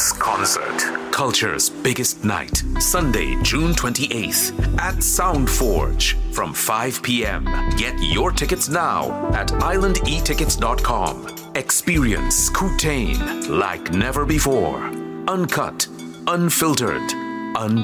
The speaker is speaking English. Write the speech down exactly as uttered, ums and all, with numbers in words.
Christmas concert. Culture's biggest night, Sunday, June twenty-eighth at Soundforge from five p.m. Get your tickets now at island e tickets dot com. Experience Kutain like never before. Uncut, unfiltered, un